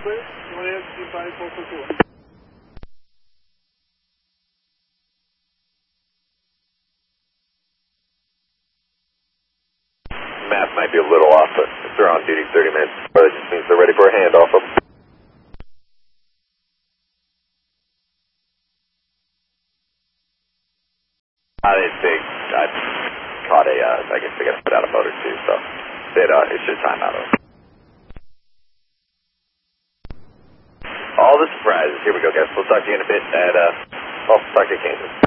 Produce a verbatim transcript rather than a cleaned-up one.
clear. You want to answer two five four four two. Math might be a little off, but if they're on duty thirty minutes, that just means they're ready for a handoff. I didn't think I caught a, uh, I guess they got to put out a motor too, so it, uh, it should time out. All the surprises. Here we go, guys. We'll talk to you in a bit at, uh, well, talk to you, Kansas.